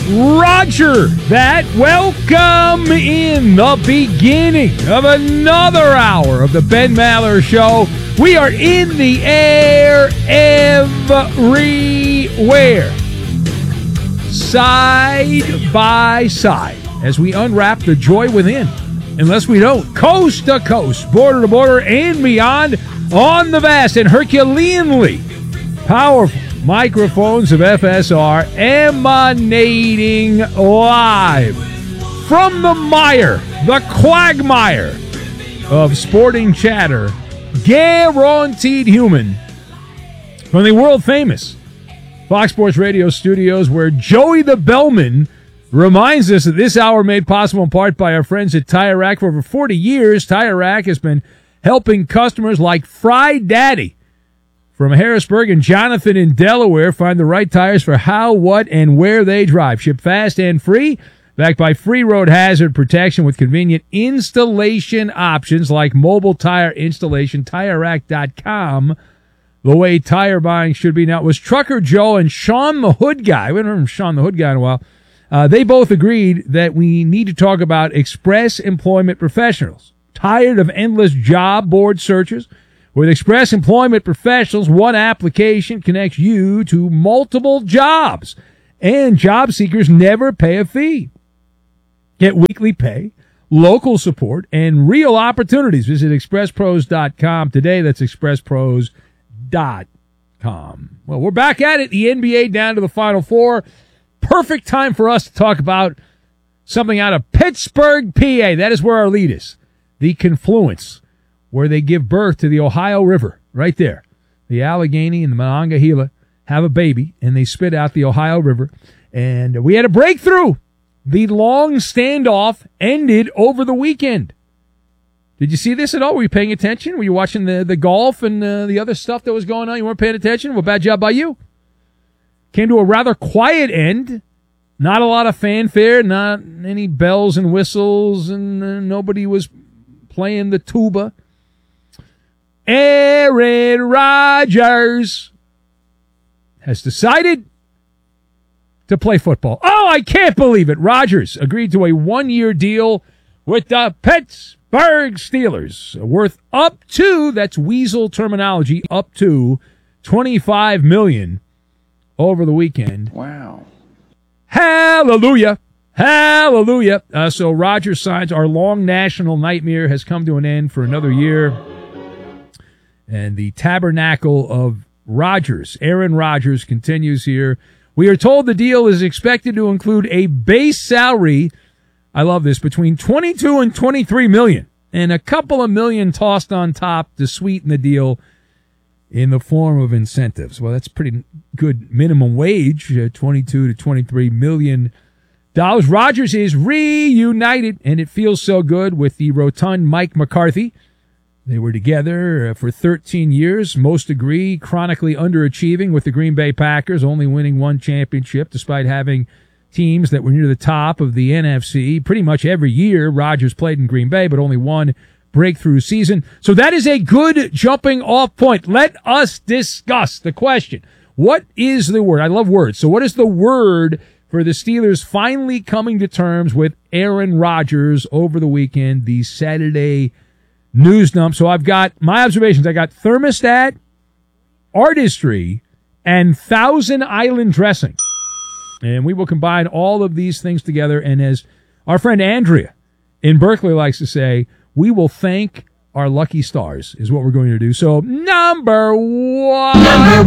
Roger that. Welcome in the beginning of another hour of the Ben Maller Show. We are in the air everywhere, side by side, as we unwrap the joy within. Unless we don't, coast to coast, border to border, and beyond, on the vast and Herculeanly powerful microphones of FSR, emanating live from the mire, the quagmire of sporting chatter, guaranteed human, from the world-famous Fox Sports Radio studios, where Joey the Bellman reminds us that this hour made possible in part by our friends at Tire Rack. For over 40 years, Tire Rack has been helping customers like Fry Daddy from Harrisburg and Jonathan in Delaware find the right tires for how, what, and where they drive. Ship fast and free, backed by free road hazard protection with convenient installation options like mobile tire installation. TireRack.com, the way tire buying should be. Now, it was Trucker Joe and Sean the Hood Guy. We haven't heard from Sean the Hood Guy in a while. They both agreed that we need to talk about Express Employment Professionals. Tired of endless job board searches? With Express Employment Professionals, one application connects you to multiple jobs, and job seekers never pay a fee. Get weekly pay, local support, and real opportunities. Visit expresspros.com today. That's expresspros.com. Well, we're back at it. The NBA down to the Final Four. Perfect time for us to talk about something out of Pittsburgh, PA. That is where our lead is. The confluence, where they give birth to the Ohio River, right there. The Allegheny and the Monongahela have a baby, and they spit out the Ohio River. And we had a breakthrough. The long standoff ended over the weekend. Did you see this at all? Were you paying attention? Were you watching the golf and the other stuff that was going on? You weren't paying attention? Well, bad job by you. Came to a rather quiet end. Not a lot of fanfare, not any bells and whistles, and nobody was playing the tuba. Aaron Rodgers has decided to play football. Oh, I can't believe it. Rodgers agreed to a one-year deal with the Pittsburgh Steelers, worth up to, that's Weasel terminology, up to $25 million over the weekend. Wow. Hallelujah. Hallelujah. So Rodgers signs. Our long national nightmare has come to an end for another year. And the tabernacle of Rodgers, Aaron Rodgers, continues here. We are told the deal is expected to include a base salary, I love this, between $22 and $23 million, and a couple of million tossed on top to sweeten the deal in the form of incentives. Well, that's pretty good minimum wage, $22 to $23 million. Rodgers is reunited, and it feels so good with the rotund Mike McCarthy. They were together for 13 years. Most agree, chronically underachieving with the Green Bay Packers, only winning one championship despite having teams that were near the top of the NFC. Pretty much every year, Rodgers played in Green Bay, but only one breakthrough season. So that is a good jumping off point. Let us discuss the question. What is the word? I love words. So what is the word for the Steelers finally coming to terms with Aaron Rodgers over the weekend, the Saturday news dump? So I've got my observations. I got thermostat, artistry, and Thousand Island dressing. And we will combine all of these things together. And as our friend Andrea in Berkeley likes to say, we will thank our lucky stars is what we're going to do. So number one.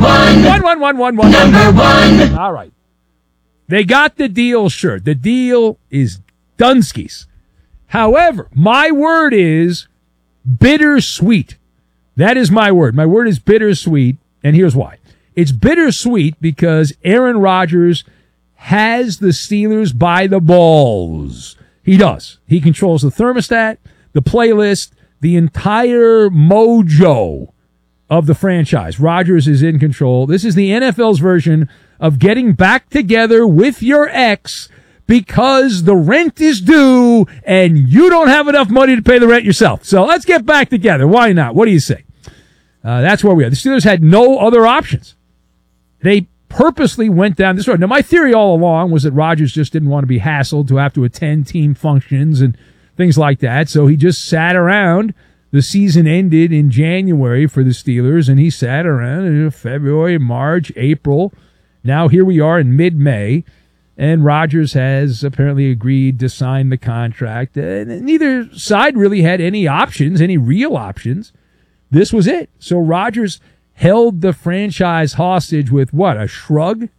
All right. They got the deal shirt. The deal is Dunskies. However, my word is bittersweet. That is my word. My word is bittersweet, and here's why. It's bittersweet because Aaron Rodgers has the Steelers by the balls. He does. He controls the thermostat, the playlist, the entire mojo of the franchise. Rodgers is in control. This is the NFL's version of getting back together with your ex because the rent is due and you don't have enough money to pay the rent yourself. So let's get back together. Why not? What do you say? That's where we are. The Steelers had no other options. They purposely went down this road. Now, my theory all along was that Rodgers just didn't want to be hassled to have to attend team functions and things like that. So he just sat around. The season ended in January for the Steelers, and he sat around in February, March, April. Now here we are in mid-May, and Rodgers has apparently agreed to sign the contract. And neither side really had any options, any real options. This was it. So Rodgers held the franchise hostage with what? A shrug?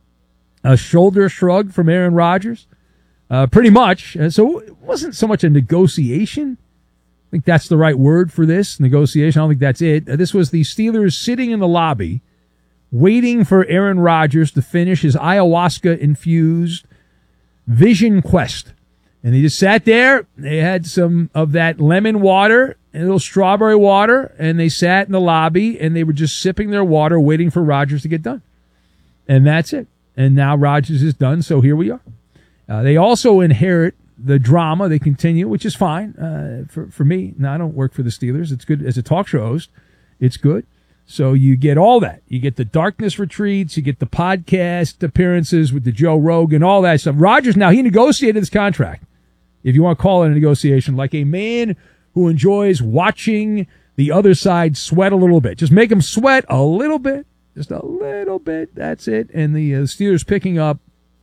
A shoulder shrug from Aaron Rodgers? Pretty much. So it wasn't so much a negotiation. I think that's the right word for this, negotiation. I don't think that's it. This was the Steelers sitting in the lobby waiting for Aaron Rodgers to finish his ayahuasca-infused vision quest. And they just sat there. They had some of that lemon water and a little strawberry water, and they sat in the lobby, and they were just sipping their water waiting for Rodgers to get done. And that's it. And now Rodgers is done, so here we are. They also inherit the drama. They continue, which is fine for me. Now, I don't work for the Steelers. It's good as a talk show host. It's good. So you get all that. You get the darkness retreats. You get the podcast appearances with the Joe Rogan, all that stuff. Rodgers, now, he negotiated this contract, if you want to call it a negotiation, like a man who enjoys watching the other side sweat a little bit. Just make them sweat a little bit. Just a little bit. That's it. And the Steelers picking up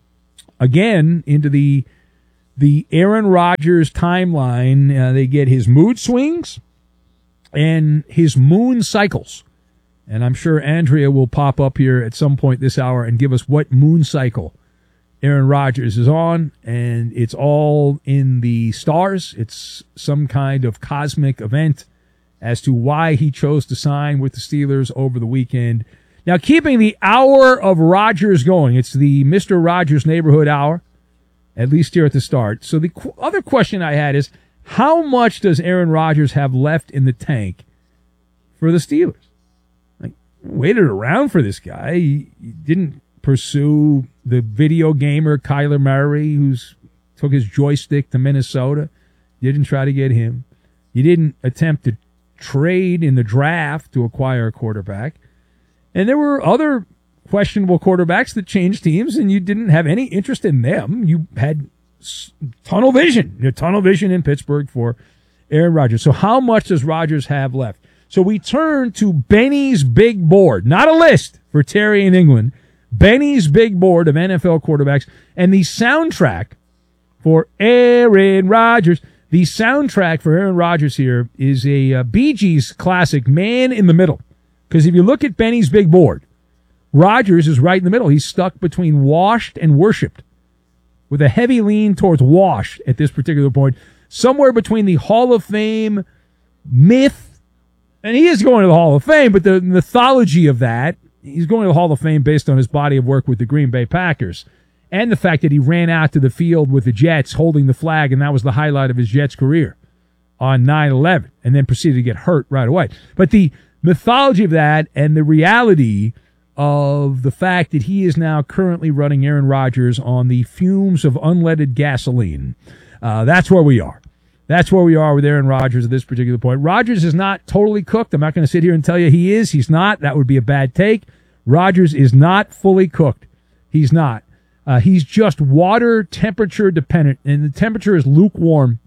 again into the Aaron Rodgers timeline. They get his mood swings and his moon cycles. And I'm sure Andrea will pop up here at some point this hour and give us what moon cycle Aaron Rodgers is on. And it's all in the stars. It's some kind of cosmic event as to why he chose to sign with the Steelers over the weekend. Now, keeping the hour of Rodgers going, it's the Mr. Rodgers Neighborhood Hour, at least here at the start. So the other question I had is, how much does Aaron Rodgers have left in the tank for the Steelers? Like, waited around for this guy. He didn't pursue the video gamer Kyler Murray, who's took his joystick to Minnesota. You didn't try to get him. You didn't attempt to trade in the draft to acquire a quarterback. And there were other questionable quarterbacks that changed teams, and you didn't have any interest in them. You had tunnel vision in Pittsburgh for Aaron Rodgers. So how much does Rodgers have left? So we turn to Benny's big board, not a list for Terry in England, Benny's big board of NFL quarterbacks, and the soundtrack for Aaron Rodgers. The soundtrack for Aaron Rodgers here is a Bee Gees classic, Man in the Middle. Because if you look at Benny's big board, Rodgers is right in the middle. He's stuck between washed and worshipped, with a heavy lean towards washed at this particular point, somewhere between the Hall of Fame myth, and he is going to the Hall of Fame, but the mythology of that, he's going to the Hall of Fame based on his body of work with the Green Bay Packers, and the fact that he ran out to the field with the Jets holding the flag, and that was the highlight of his Jets career on 9/11, and then proceeded to get hurt right away. But the mythology of that and the reality of the fact that he is now currently running Aaron Rodgers on the fumes of unleaded gasoline. That's where we are. That's where we are with Aaron Rodgers at this particular point. Rodgers is not totally cooked. I'm not going to sit here and tell you he is. He's not. That would be a bad take. Rodgers is not fully cooked. He's not. He's just water temperature dependent, and the temperature is lukewarm.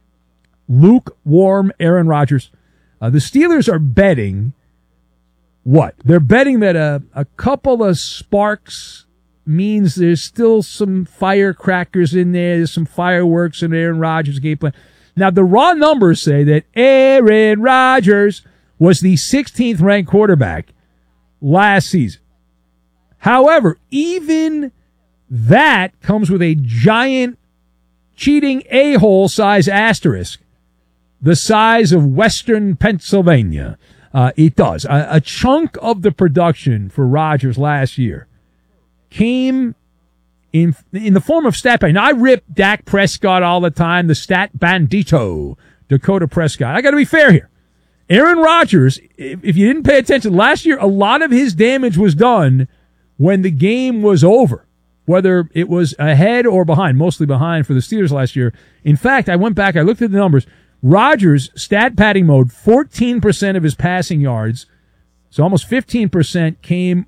Lukewarm Aaron Rodgers. The Steelers are betting what? They're betting that a couple of sparks means there's still some firecrackers in there. There's some fireworks in Aaron Rodgers' game plan. Now, the raw numbers say that Aaron Rodgers was the 16th ranked quarterback last season. However, even that comes with a giant cheating a-hole size asterisk, the size of Western Pennsylvania. It does. A chunk of the production for Rodgers last year came in the form of stat bandit. Now, I rip Dak Prescott all the time, the stat bandito, Dakota Prescott. I got to be fair here. Aaron Rodgers, if you didn't pay attention, last year a lot of his damage was done when the game was over, whether it was ahead or behind, mostly behind for the Steelers last year. In fact, I went back, I looked at the numbers. Rodgers, stat padding mode, 14% of his passing yards, so almost 15% came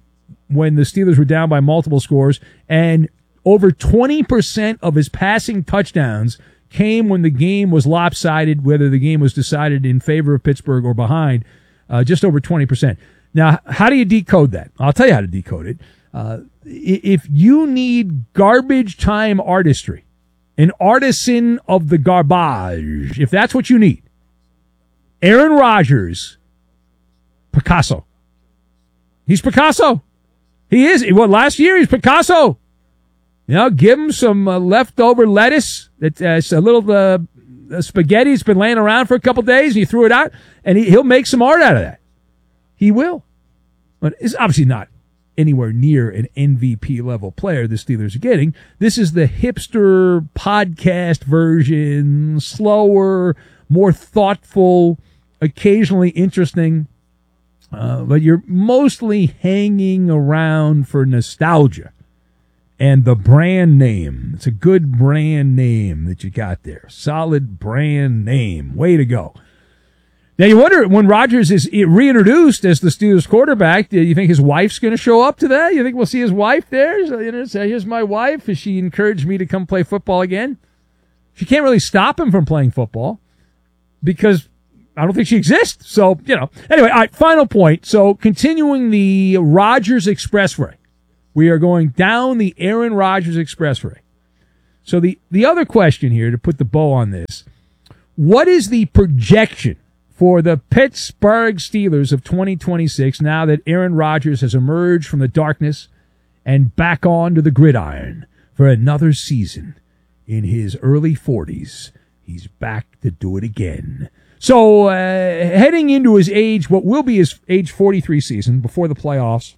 when the Steelers were down by multiple scores, and over 20% of his passing touchdowns came when the game was lopsided, whether the game was decided in favor of Pittsburgh or behind, just over 20%. Now, how do you decode that? I'll tell you how to decode it. If you need garbage time artistry, an artisan of the garbage, if that's what you need, Aaron Rodgers, Picasso. He's Picasso. He is. Well, last year he's Picasso. Give him some leftover lettuce. It's a little spaghetti's been laying around for a couple days, and you threw it out, and he'll make some art out of that. He will. But it's obviously not anywhere near an MVP level player the Steelers are getting. This is the hipster podcast version, slower, more thoughtful, occasionally interesting, but you're mostly hanging around for nostalgia and the brand name. It's a good brand name that you got there. Solid brand name. Way to go. Now, you wonder, when Rodgers is reintroduced as the Steelers quarterback, do you think his wife's going to show up to that? You think we'll see his wife there? So, say, here's my wife. Has she encouraged me to come play football again? She can't really stop him from playing football because I don't think she exists. So, Anyway, all right, final point. So, continuing the Rodgers Expressway. We are going down the Aaron Rodgers Expressway. So, the other question here, to put the bow on this, what is the projection for the Pittsburgh Steelers of 2026 now that Aaron Rodgers has emerged from the darkness and back onto the gridiron for another season in his early 40s? He's back to do it again. So heading into his what will be his age 43 season before the playoffs,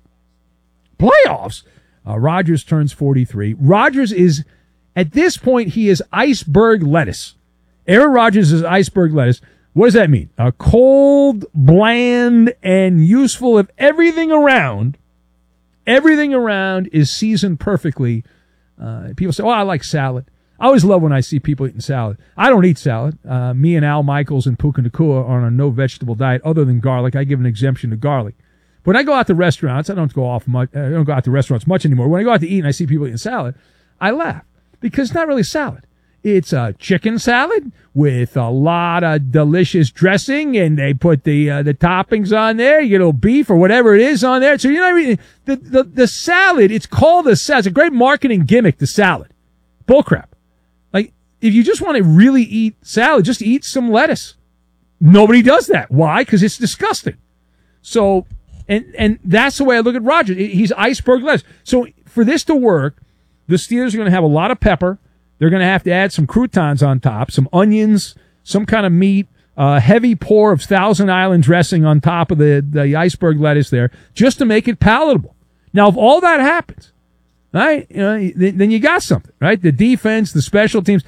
Rodgers turns 43. Rodgers is, at this point, he is iceberg lettuce. Aaron Rodgers is iceberg lettuce. What does that mean? Cold, bland, and useful. If everything around is seasoned perfectly. People say, I like salad. I always love when I see people eating salad. I don't eat salad. Me and Al Michaels and Puka Nakua are on a no-vegetable diet other than garlic. I give an exemption to garlic. When I go out to restaurants, I don't go out to restaurants much anymore. When I go out to eat and I see people eating salad, I laugh because it's not really salad. It's a chicken salad with a lot of delicious dressing, and they put the toppings on there. You get a little beef or whatever it is on there. So the salad. It's called a salad. It's a great marketing gimmick. The salad, bullcrap. Like, if you just want to really eat salad, just eat some lettuce. Nobody does that. Why? Because it's disgusting. So, and that's the way I look at Rodgers. He's iceberg lettuce. So for this to work, the Steelers are going to have a lot of pepper. They're going to have to add some croutons on top, some onions, some kind of meat, a heavy pour of Thousand Island dressing on top of the iceberg lettuce there, just to make it palatable. Now, if all that happens, right, then you got something, right? The defense, the special teams,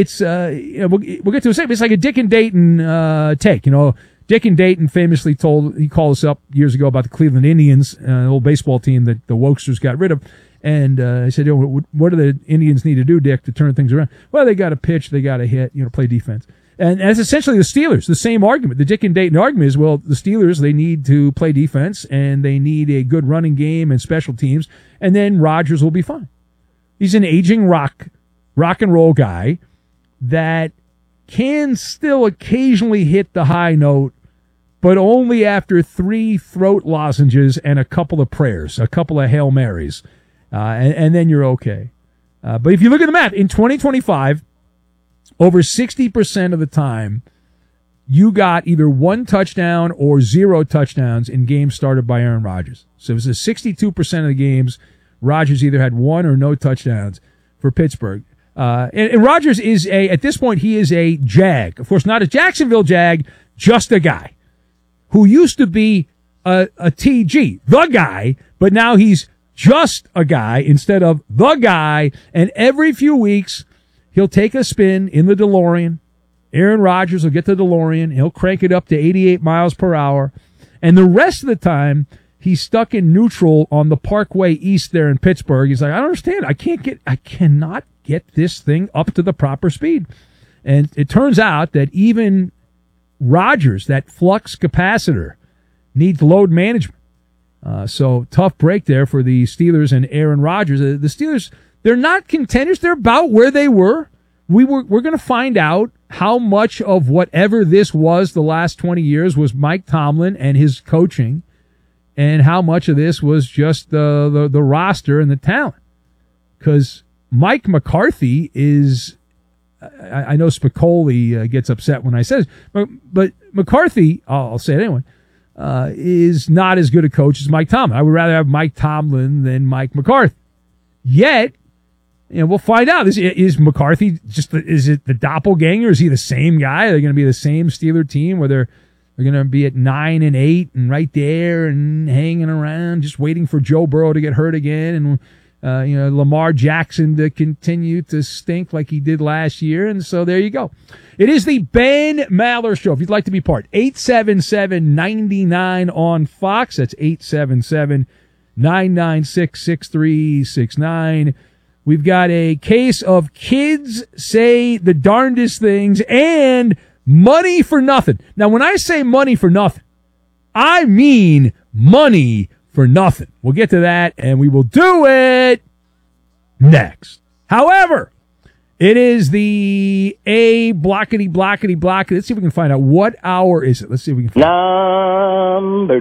we'll get to a second. It's like a Dick and Dayton take. Dick and Dayton famously he called us up years ago about the Cleveland Indians, an old baseball team that the Wokesters got rid of. And I said, what do the Indians need to do, Dick, to turn things around? Well, they got to pitch, they got to hit, play defense. And that's essentially the Steelers, the same argument. The Dick and Dayton argument is, well, the Steelers, they need to play defense, and they need a good running game and special teams, and then Rodgers will be fine. He's an aging rock and roll guy that can still occasionally hit the high note, but only after 3 throat lozenges and a couple of prayers, a couple of Hail Marys. And then you're okay. But if you look at the math, in 2025, over 60% of the time, you got either 1 touchdown or 0 touchdowns in games started by Aaron Rodgers. So it was 62% of the games, Rodgers either had 1 or no touchdowns for Pittsburgh. And Rodgers is at this point, he is a Jag. Of course, not a Jacksonville Jag, just a guy who used to be a TG, the guy, but now he's just a guy instead of the guy. And every few weeks, he'll take a spin in the DeLorean. Aaron Rodgers will get the DeLorean. He'll crank it up to 88 miles per hour. And the rest of the time, he's stuck in neutral on the Parkway East there in Pittsburgh. He's like, I don't understand. I cannot get this thing up to the proper speed. And it turns out that even Rodgers, that flux capacitor, needs load management. So tough break there for the Steelers and Aaron Rodgers. The Steelers, they're not contenders. They're about where they were. We're going to find out how much of whatever this was the last 20 years was Mike Tomlin and his coaching, and how much of this was just the roster and the talent. Because Mike McCarthy is, I know Spicoli gets upset when I say this, but McCarthy, I'll say it anyway, is not as good a coach as Mike Tomlin. I would rather have Mike Tomlin than Mike McCarthy. Yet, we'll find out. Is McCarthy is it the doppelganger? Is he the same guy? Are they going to be the same Steeler team where they're going to be at 9-8 and right there and hanging around, just waiting for Joe Burrow to get hurt again, and Lamar Jackson to continue to stink like he did last year? And so there you go. It is the Ben Maller Show. If you'd like to be part, 877-99 on Fox. That's 877-996-6369. We've got a case of kids say the darndest things and money for nothing. Now, when I say money for nothing, I mean money for nothing. We'll get to that, and we will do it next. However, it is the blockety. Let's see if we can find out what hour is it. Let's see if we can find Number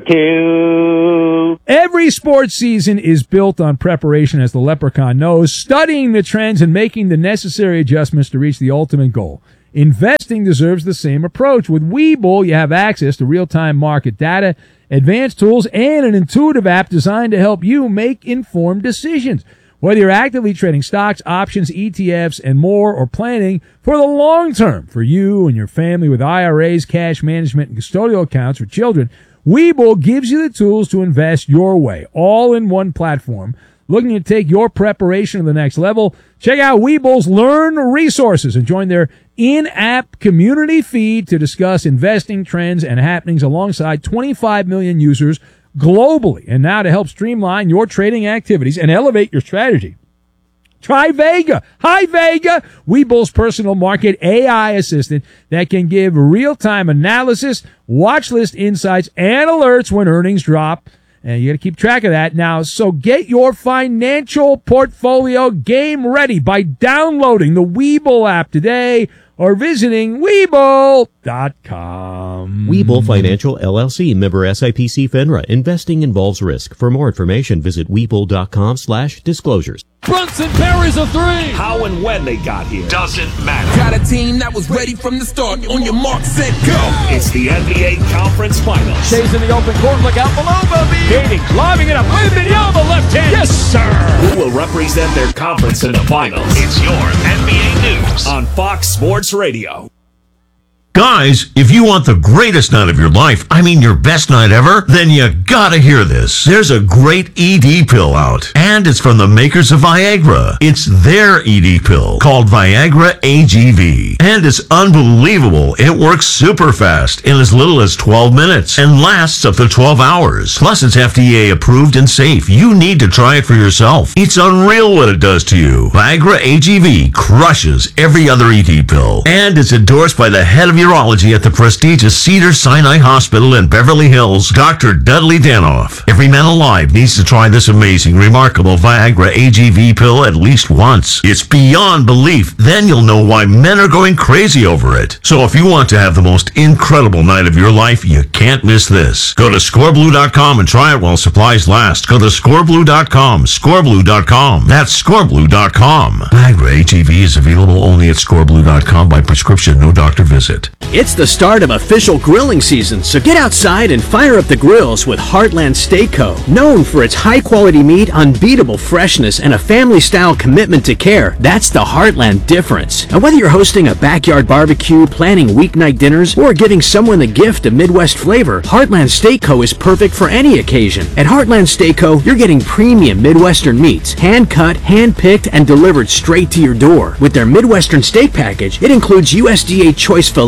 2. Every sports season is built on preparation, as the leprechaun knows, studying the trends and making the necessary adjustments to reach the ultimate goal. Investing deserves the same approach. With Webull, you have access to real-time market data, advanced tools, and an intuitive app designed to help you make informed decisions. Whether you're actively trading stocks, options, ETFs, and more, or planning for the long term for you and your family with IRAs, cash management, and custodial accounts for children, Webull gives you the tools to invest your way, all in one platform. Looking to take your preparation to the next level? Check out Webull's Learn Resources and join their in-app community feed to discuss investing trends and happenings alongside 25 million users globally. And now to help streamline your trading activities and elevate your strategy, try Vega. Hi, Vega, Webull's personal market AI assistant that can give real-time analysis, watch list insights, and alerts when earnings drop. And you got to keep track of that now. So get your financial portfolio game ready by downloading the Webull app today or visiting Webull.com. Webull Financial, LLC, member SIPC FINRA. Investing involves risk. For more information, visit Webull.com/disclosures. Brunson parries a 3. How and when they got here doesn't matter. Got a team that was ready from the start. On your mark, set, go. It's the NBA Conference Finals. Shays in the open court. Look out below, Bobby. Gating, lobbing it up. Wembanyama, left hand. Yes, sir. Who will represent their conference in the finals? It's your NBA News on Fox Sports Radio. Guys, if you want the greatest night of your life, I mean your best night ever, then you gotta hear this. There's a great ED pill out, and it's from the makers of Viagra. It's their ED pill, called Viagra AGV. And it's unbelievable. It works super fast in as little as 12 minutes and lasts up to 12 hours. Plus, it's FDA approved and safe. You need to try it for yourself. It's unreal what it does to you. Viagra AGV crushes every other ED pill, and it's endorsed by the head of urology at the prestigious Cedars-Sinai Hospital in Beverly Hills, Dr. Dudley Danoff. Every man alive needs to try this amazing, remarkable Viagra AGV pill at least once. It's beyond belief. Then you'll know why men are going crazy over it. So if you want to have the most incredible night of your life, you can't miss this. Go to scoreblue.com and try it while supplies last. Go to scoreblue.com, scoreblue.com. That's scoreblue.com. Viagra AGV is available only at scoreblue.com by prescription, no doctor visit. It's the start of official grilling season, so get outside and fire up the grills with Heartland Steak Co. Known for its high-quality meat, unbeatable freshness, and a family-style commitment to care, that's the Heartland difference. And whether you're hosting a backyard barbecue, planning weeknight dinners, or giving someone the gift of Midwest flavor, Heartland Steak Co. is perfect for any occasion. At Heartland Steak Co., you're getting premium Midwestern meats, hand-cut, hand-picked, and delivered straight to your door. With their Midwestern steak package, it includes USDA choice filet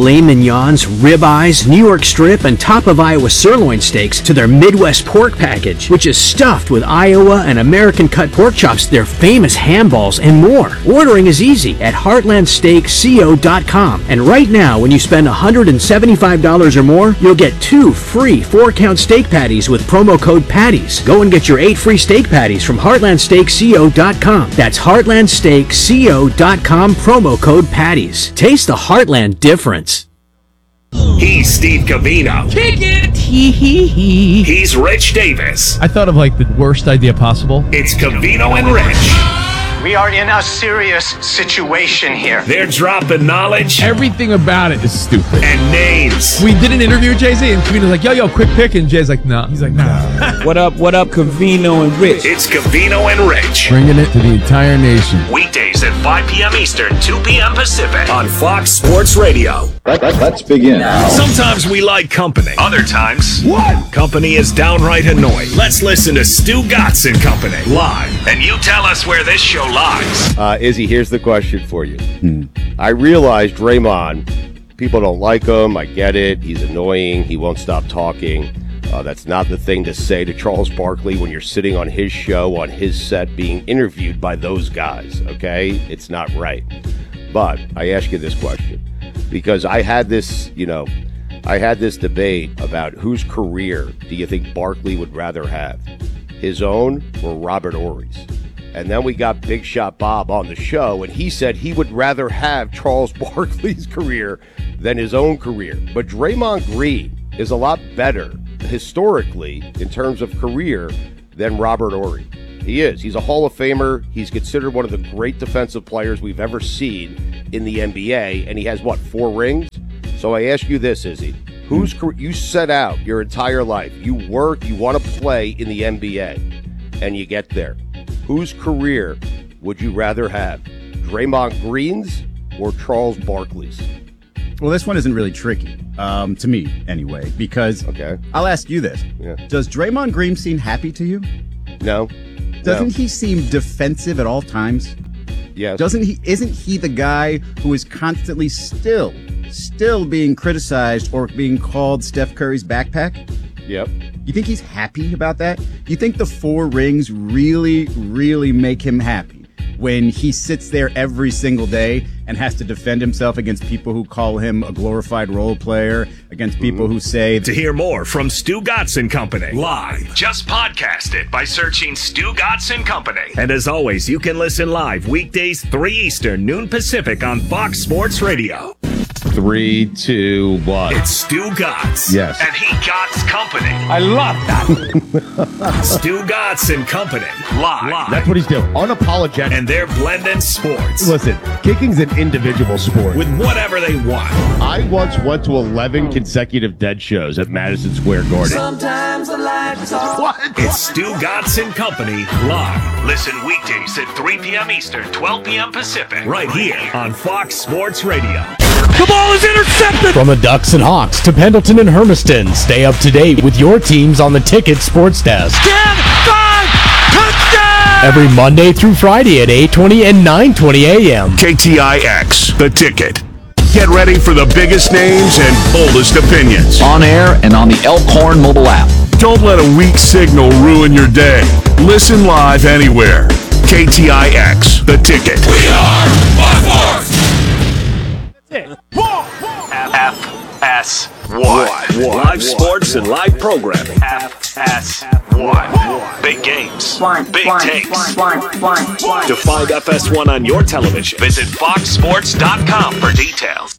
filet mignons, ribeyes, New York strip, and top of Iowa sirloin steaks to their Midwest pork package, which is stuffed with Iowa and American cut pork chops, their famous ham balls, and more. Ordering is easy at heartlandsteakco.com. And right now, when you spend $175 or more, you'll get 2 free 4-count steak patties with promo code PATTIES. Go and get your 8 free steak patties from heartlandsteakco.com. That's heartlandsteakco.com, promo code PATTIES. Taste the Heartland difference. He's Steve Covino. Kick it! He's Rich Davis. I thought of like the worst idea possible. It's Covino and Rich. We are in a serious situation here. They're dropping knowledge Everything about it is stupid. and names. We did an interview with Jay-Z, and Covino's like, yo, quick pick, and Jay's like, nah. He's like, nah. What up, Covino and Rich? It's Covino and Rich. Bringing it to the entire nation. Weekdays at 5 p.m. Eastern, 2 p.m. Pacific on Fox Sports Radio. Let's begin. Sometimes we like company. Other times, company is downright annoying. Let's listen to Stu Gatz and Company live. And you tell us where this show lies. Izzy, here's the question for you. I realize Draymond, people don't like him. I get it. He's annoying. He won't stop talking. That's not the thing to say to Charles Barkley when you're sitting on his show, on his set, being interviewed by those guys, okay? It's not right. But I ask you this question because I had this debate about whose career do you think Barkley would rather have, his own or Robert Horry's? And then we got Big Shot Bob on the show, and he said he would rather have Charles Barkley's career than his own career. But Draymond Green is a lot better historically in terms of career than Robert Horry. He is. He's a Hall of Famer. He's considered one of the great defensive players we've ever seen in the NBA, and he has, 4 rings? So I ask you this, Izzy. You set out your entire life. You work, you want to play in the NBA, and you get there. Whose career would you rather have, Draymond Green's or Charles Barkley's? Well, this one isn't really tricky, to me anyway, because I'll ask you this. Yeah. Does Draymond Green seem happy to you? No. Doesn't he seem defensive at all times? Yes. Isn't he the guy who is constantly still being criticized or being called Steph Curry's backpack? Yep. You think he's happy about that? You think the 4 rings really, really make him happy when he sits there every single day and has to defend himself against people who call him a glorified role player, against people who say... To hear more from Stu Gatz and Company live, just podcast it by searching Stu Gatz and Company. And as always, you can listen live weekdays 3 Eastern, noon Pacific on Fox Sports Radio. 3, 2, 1. It's Stu Gatz. Yes. And he Gatz Company. I love that. Stu Gatz and Company live. That's what he's doing. Unapologetic. And they're blending sports. Listen, kicking's an individual sport. With whatever they want. I once went to 11 consecutive Dead shows at Madison Square Garden. Sometimes the lights are... What? It's Stu Gatz and Company live. Listen weekdays at 3 p.m. Eastern, 12 p.m. Pacific. Right here on Fox Sports Radio. The ball is intercepted! From the Ducks and Hawks to Pendleton and Hermiston, stay up to date with your teams on the Ticket Sports Desk. 10, 5, touchdown! Every Monday through Friday at 8:20 and 9:20 a.m. KTIX, The Ticket. Get ready for the biggest names and boldest opinions. On air and on the Elkhorn mobile app. Don't let a weak signal ruin your day. Listen live anywhere. KTIX, The Ticket. We are Fox. FS1. Live sports and live programming. FS1. Big games. Big takes. To find FS1 on your television, visit foxsports.com for details.